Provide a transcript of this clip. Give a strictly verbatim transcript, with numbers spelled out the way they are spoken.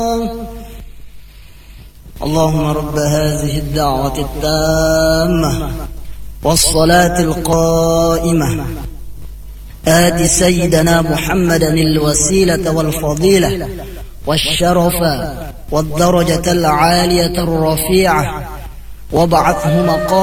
اللهم رب هذه الدعوة التامة والصلاة القائمة آت سيدنا محمدا الوسيلة والفضيلة والشرف والدرجة العالية الرفيعة وابعثه مقام